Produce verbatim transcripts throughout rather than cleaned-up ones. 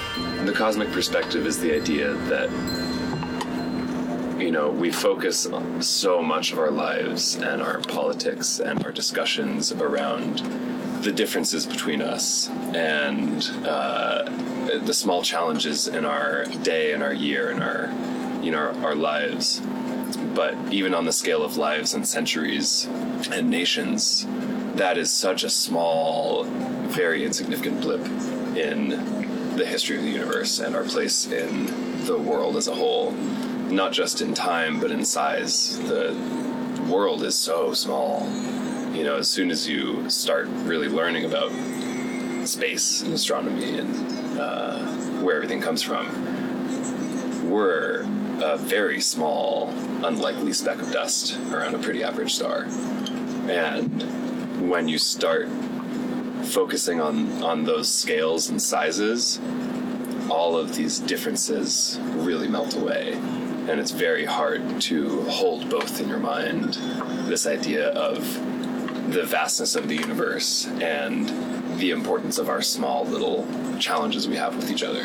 The cosmic perspective is the idea that, you know, we focus so much of our lives and our politics and our discussions around the differences between us and uh, the small challenges in our day and our year and our, you know, our, our lives. But even on the scale of lives and centuries and nations, that is such a small, very insignificant blip in the history of the universe and our place in the world as a whole. Not just in time, but in size. The world is so small. You know, as soon as you start really learning about space and astronomy and uh, where everything comes from, we're a very small, unlikely speck of dust around a pretty average star. And when you start focusing on, on those scales and sizes, all of these differences really melt away. And it's very hard to hold both in your mind, this idea of the vastness of the universe and the importance of our small little challenges we have with each other.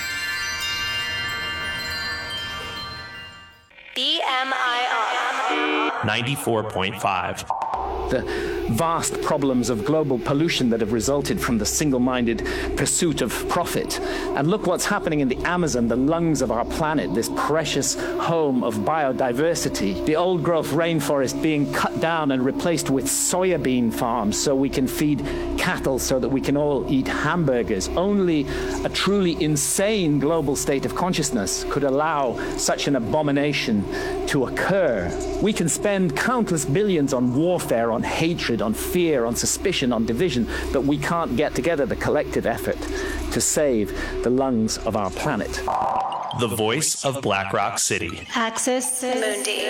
B M I R ninety-four point five. The vast problems of global pollution that have resulted from the single-minded pursuit of profit. And look what's happening in the Amazon, the lungs of our planet, this precious home of biodiversity. The old-growth rainforest being cut down and replaced with soybean farms so we can feed cattle so that we can all eat hamburgers. Only a truly insane global state of consciousness could allow such an abomination to occur. We can spend countless billions on warfare, on hatred, on fear, on suspicion, on division, but we can't get together the collective effort to save the lungs of our planet. The voice of Black Rock City. Axis Mundi.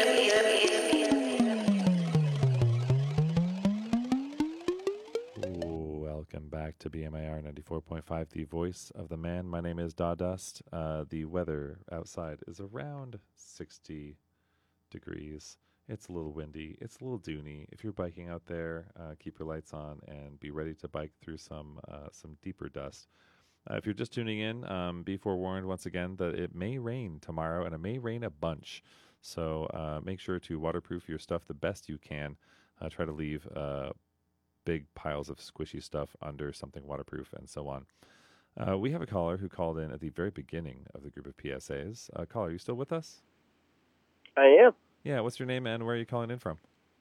Welcome back to B M I R ninety-four point five, the voice of the man. My name is Dawdust. Uh, the weather outside is around sixty degrees. It's a little windy. It's a little doony. If you're biking out there, uh, keep your lights on and be ready to bike through some uh, some deeper dust. Uh, if you're just tuning in, um, be forewarned once again that it may rain tomorrow, and it may rain a bunch. So uh, make sure to waterproof your stuff the best you can. Uh, try to leave uh, big piles of squishy stuff under something waterproof and so on. Uh, we have a caller who called in at the very beginning of the group of P S As. Uh, caller, are you still with us? I am. Yeah, what's your name and where are you calling in from?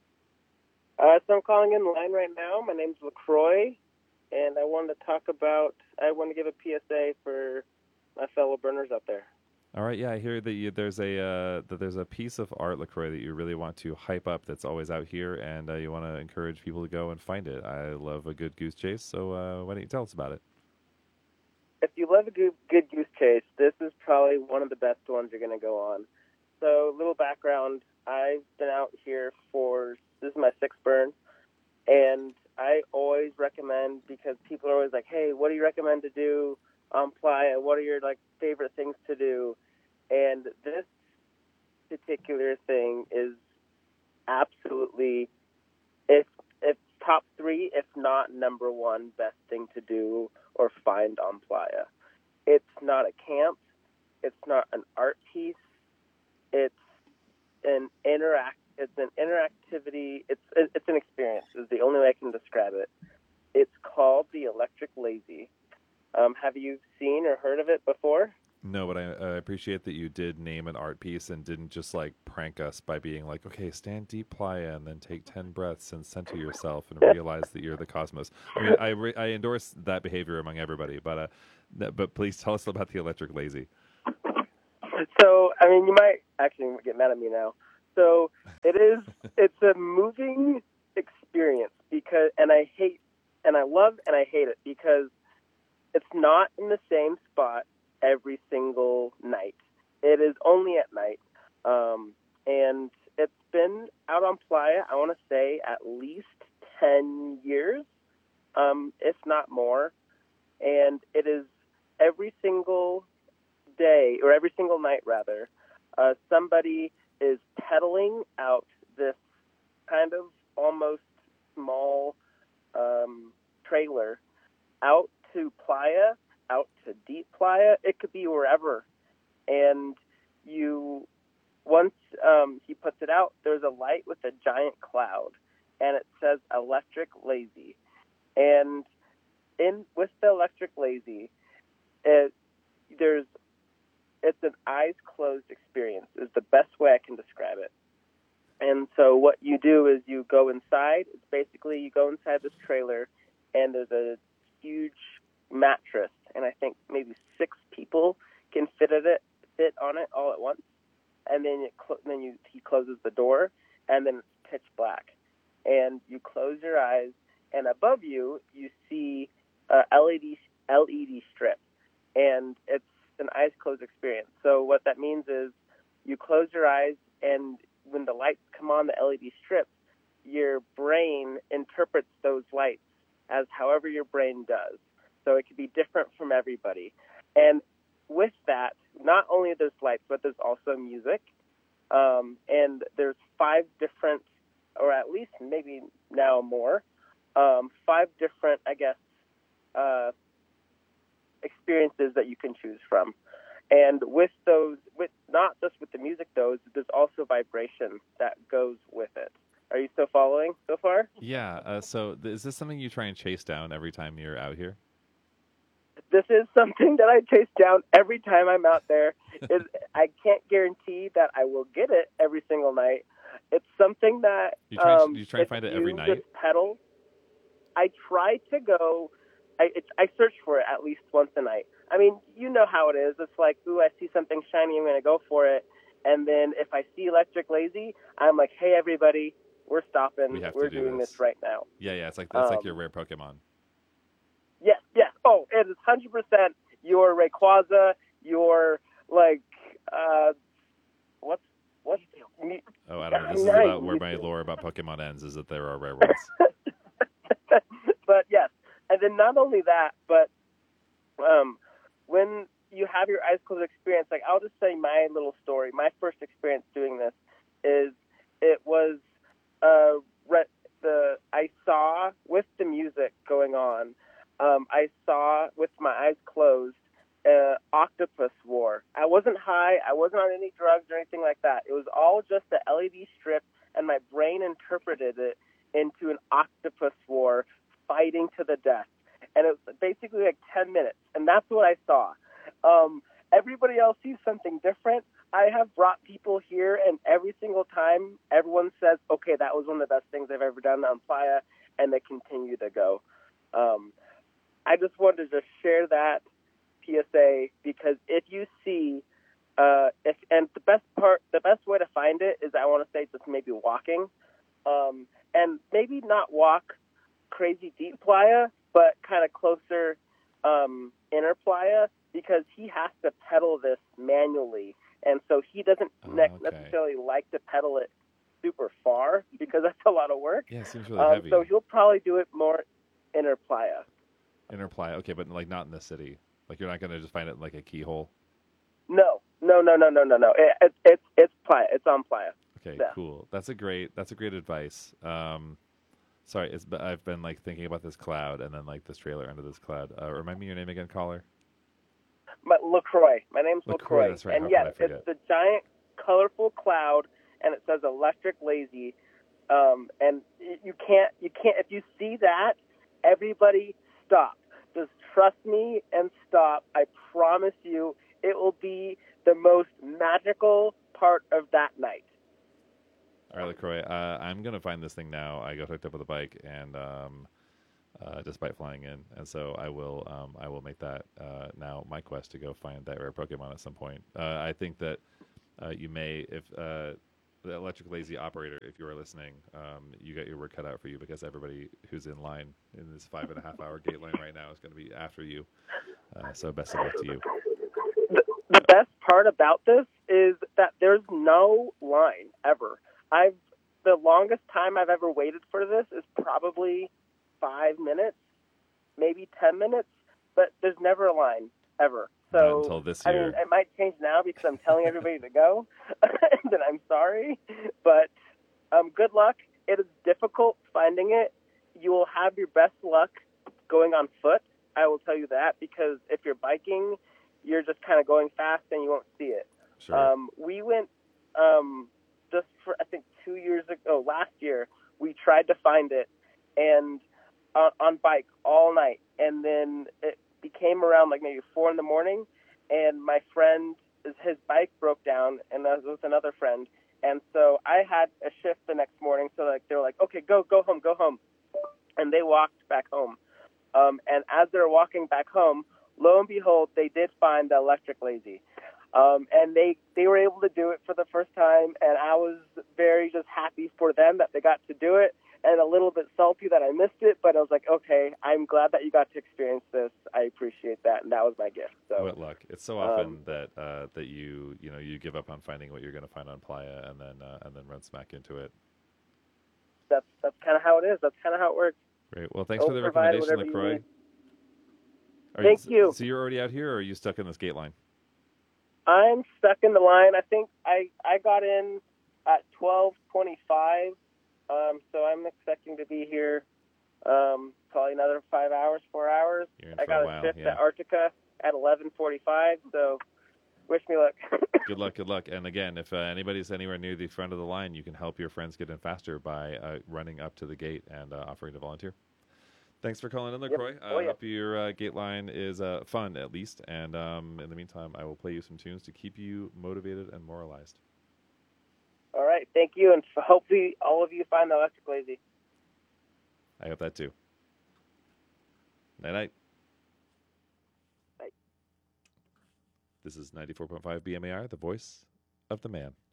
Uh, so I'm calling in line right now. My name's LaCroix, and I wanted to talk about, I want to give a P S A for my fellow burners out there. All right, yeah, I hear that you, there's a uh, that there's a piece of art, LaCroix, that you really want to hype up that's always out here, and uh, you want to encourage people to go and find it. I love a good goose chase, so uh, why don't you tell us about it? If you love a good, good goose chase, this is probably one of the best ones you're going to go on. So, little background, I've been out here for, this is my sixth burn, and I always recommend, because people are always like, hey, what do you recommend to do on Playa? What are your, like, favorite things to do? And this particular thing is absolutely, if, if top three, if not number one best thing to do or find on Playa. It's not a camp. It's not an art piece. It's an interact. It's an interactivity. It's it's an experience. Is the only way I can describe it. It's called the Electric Lazy. Um, have you seen or heard of it before? No, but I, I appreciate that you did name an art piece and didn't just like prank us by being like, okay, stand deep, Playa, and then take ten breaths and center yourself and realize that you're the cosmos. I mean, I re- I endorse that behavior among everybody, but uh, th- but please tell us about the Electric Lazy. So, I mean, you might actually get mad at me now. So, it is, it's a moving experience because, and I hate, and I love and I hate it because it's not in the same spot every single night. It is only at night. Um, and it's been out on Playa, I want to say, at least ten years, um, if not more. And it is every single day, or every single night, rather, uh, somebody is pedaling out this kind of almost small um, trailer out to Playa out to Deep Playa. It could be wherever. And you, once um, he puts it out, there's a light with a giant cloud, and it says Electric Lazy. And in with the Electric Lazy, it, there's it's an eyes closed experience is the best way I can describe it. And so what you do is you go inside. It's basically you go inside this trailer, and there's a huge mattress, and I think maybe six people can fit at it, fit on it all at once. And then it cl- then you he closes the door, and then it's pitch black, and you close your eyes, and above you you see a L E D L E D strip, and it's an eyes closed experience. So what that means is you close your eyes, and when the lights come on the L E D strip, your brain interprets those lights as however your brain does. So it could be different from everybody. And with that, not only there's lights, but there's also music. Um, and there's five different, or at least maybe now more, um, five different, I guess, uh, experiences that you can choose from. And with those, with not just with the music, though, there's also vibration that goes with it. Are you still following so far? Yeah. Uh, so th- is this something you try and chase down every time you're out here? This is something that I chase down every time I'm out there. It, I can't guarantee that I will get it every single night. It's something that you try, um, you try and find it every night? Just pedal. I try to go. I, it, I search for it at least once a night. I mean, you know how it is. It's like, ooh, I see something shiny, I'm going to go for it. And then if I see Electric Lazy, I'm like, hey, everybody, we're stopping. We have we're to do doing this. this right now. Yeah, yeah. It's like it's um, like your rare Pokemon. Yes, yes. Oh, it is one hundred percent your Rayquaza, your, like, uh, what's, what's... Oh, I don't know. This is Nice. about where my lore about Pokemon ends, is that there are rare ones. But, yes. And then not only that, but um, when you have your eyes closed experience, like, I'll just say my little story. My first experience doing this is it was uh, re- the I saw, with the music going on, um, I saw, with my eyes closed, uh, Octopus War. I wasn't high. I wasn't on any drugs or anything like that. It was all just the L E D strip, and my brain interpreted it into an octopus war fighting to the death. And it was basically like ten minutes, and that's what I saw. Um, everybody else sees something different. I have brought people here, and every single time, everyone says, okay, that was one of the best things I've ever done on Playa, and they continue to go. Um, I just wanted to just share that P S A, because if you see, uh, if and the best part, the best way to find it is, I want to say, just maybe walking, um, and maybe not walk crazy deep Playa, but kind of closer um, inner Playa, because he has to pedal this manually, and so he doesn't Oh, ne- okay. necessarily like to pedal it super far, because that's a lot of work. Yeah, it seems really um, heavy. So he'll probably do it more inner Playa. Inner Playa, okay, but like not in the city. Like you're not going to just find it in like a keyhole. No, no, no, no, no, no, no. It, it, it's it's Playa. It's on Playa. Okay, Yeah. cool. That's a great. That's a great advice. Um, sorry, it's, I've been like thinking about this cloud and then like this trailer under this cloud. Uh, remind me your name again, caller. My, LaCroix. My name's LaCroix, LaCroix. that's right. How And could I yes, forget? it's the giant, colorful cloud, and it says Electric Lazy. Um, and y- you can't, you can't. If you see that, everybody stop. Just trust me and stop. I promise you, it will be the most magical part of that night. All right, LaCroix. Uh, I'm gonna find this thing now. I got hooked up with a bike, and um, uh, despite flying in, and so I will. Um, I will make that uh, now my quest to go find that rare Pokemon at some point. Uh, I think that uh, you may, if uh, the Electric Lazy operator, if you are listening, um, you got your work cut out for you, because everybody who's in line in this five and a half hour gate line right now is going to be after you. Uh, so best of luck to you. The, the best part about this is that there's no line ever. I've the longest time I've ever waited for this is probably five minutes, maybe ten minutes, but there's never a line ever. So Not until this I year. mean, it might change now because I'm telling everybody to go, and then I'm sorry, but um, good luck. It is difficult finding it. You will have your best luck going on foot, I will tell you that, because if you're biking, you're just kind of going fast and you won't see it. Sure. Um, we went um, just for, I think, two years ago, last year, we tried to find it and uh, on bike all night. And then it became around like maybe four in the morning, and my friend, his bike broke down, and I was with another friend. And so I had a shift the next morning, so like they were like, okay, go, go home, go home. And they walked back home. Um, and as they were walking back home, lo and behold, they did find the electric lazy. Um, and they, they were able to do it for the first time, and I was very just happy for them that they got to do it, and a little bit salty that I missed it, but I was like, okay, I'm glad that you got to experience this. I appreciate that, and that was my gift. So, what luck! It's so often um, that uh, that you you know you give up on finding what you're going to find on Playa, and then uh, and then run smack into it. That's that's kind of how it is. That's kind of how it works. Great. Well, thanks They'll for the provide recommendation, whatever you LaCroix. need. Are Thank you, you. So you're already out here, or are you stuck in this gate line? I'm stuck in the line. I think I, I got in at twelve twenty-five, um, so I'm expecting to be here um, probably another five hours, four hours. You're in I for got a a while, shift yeah. at Arctica at eleven forty-five, so wish me luck. Good luck, good luck. And again, if uh, anybody's anywhere near the front of the line, you can help your friends get in faster by uh, running up to the gate and uh, offering to volunteer. Thanks for calling in, LaCroix. I Yep. Oh, yeah. hope your uh, gate line is uh, fun, at least. And um, in the meantime, I will play you some tunes to keep you motivated and moralized. All right, thank you, and hopefully all of you find the electric lazy. I hope that too. Night-night. Bye. This is ninety-four point five B M A R, the voice of the man.